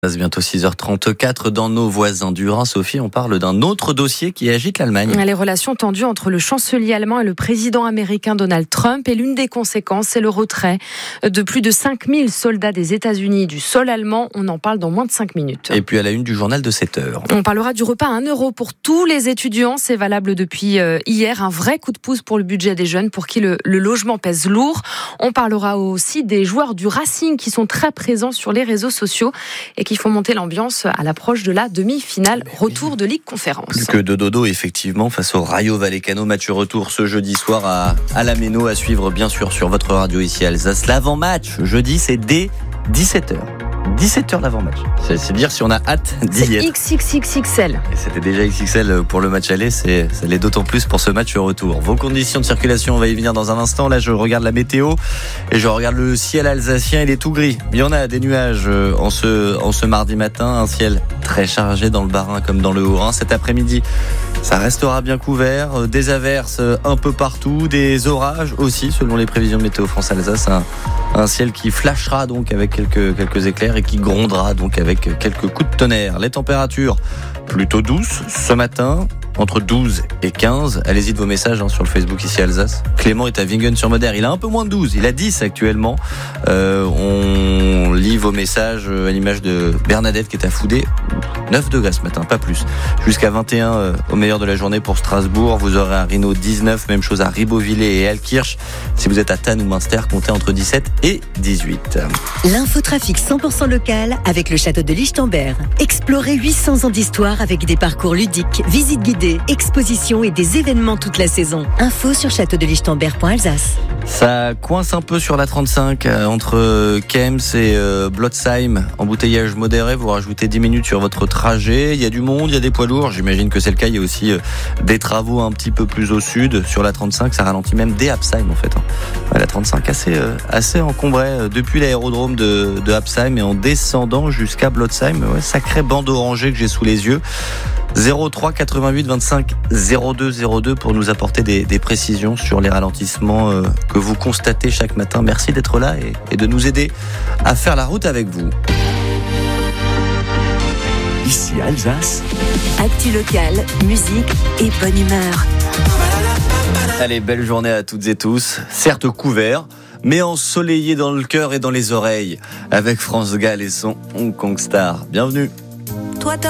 C'est bientôt 6h34 dans nos voisins du Rhin. Sophie, on parle d'un autre dossier qui agite l'Allemagne. Les relations tendues entre le chancelier allemand et le président américain Donald Trump. Et l'une des conséquences, c'est le retrait de plus de 5000 soldats des États-Unis du sol allemand. On en parle dans moins de 5 minutes. Et puis à la une du journal de 7h. On parlera du repas à 1 euro pour tous les étudiants. C'est valable depuis hier. Un vrai coup de pouce pour le budget des jeunes pour qui le logement pèse lourd. On parlera aussi des joueurs du Racing qui sont très présents sur les réseaux sociaux et qui font monter l'ambiance à l'approche de la demi-finale retour de Ligue Conférence. Plus que de dodo, effectivement, face au Rayo Vallecano. Match retour ce jeudi soir à la Méno, à suivre bien sûr sur votre radio ici à Alsace. L'avant-match, jeudi, c'est dès 17h. 17h l'avant-match. C'est dire si on a hâte d'y être. C'est XXXXL. Et c'était déjà XXL pour le match aller, ça l'est d'autant plus pour ce match retour. Vos conditions de circulation, on va y venir dans un instant. Là, je regarde la météo et je regarde le ciel alsacien, il est tout gris. Il y en a des nuages en ce mardi matin, un ciel très chargé dans le Bas-Rhin comme dans le Haut-Rhin. Cet après-midi, ça restera bien couvert, des averses un peu partout, des orages aussi selon les prévisions de Météo France Alsace. Un ciel qui flashera donc avec quelques éclairs et qui grondera donc avec quelques coups de tonnerre. Les températures plutôt douces ce matin, entre 12 et 15. Allez-y de vos messages sur le Facebook ici à Alsace. Clément est à Wingen-sur-Moder. Il a un peu moins de 12, il a 10 actuellement. On lit vos messages à l'image de Bernadette qui est à Foudé. 9 degrés ce matin, pas plus. Jusqu'à 21 au meilleur de la journée pour Strasbourg. Vous aurez à Rhino 19, même chose à Ribeauvillé et Altkirch. Si vous êtes à Thann ou Münster, comptez entre 17 et 18. L'infotrafic 100% local avec le château de Lichtenberg. Explorez 800 ans d'histoire avec des parcours ludiques, visites guidées, expositions et des événements toute la saison. Info sur châteaudelichtenberg.alsace. Ça coince un peu sur la 35 entre Kems et Blotzheim. Embouteillage modéré, vous rajoutez 10 minutes sur votre trajet. Il y a du monde, il y a des poids lourds. J'imagine que c'est le cas. Il y a aussi des travaux un petit peu plus au sud. Sur la 35, ça ralentit même dès Absheim en fait. La 35 assez encombrée depuis l'aérodrome de Absheim et en descendant jusqu'à Blotzheim. Ouais, sacré bandeau orangé que j'ai sous les yeux. 03 88 25 02 02 pour nous apporter des précisions sur les ralentissements que vous constatez chaque matin. Merci d'être là et de nous aider à faire la route avec vous. Ici Alsace. Actu local, musique et bonne humeur. Allez, belle journée à toutes et tous. Certes couvert, mais ensoleillé dans le cœur et dans les oreilles. Avec France Gall et son Hong Kong Star. Bienvenue.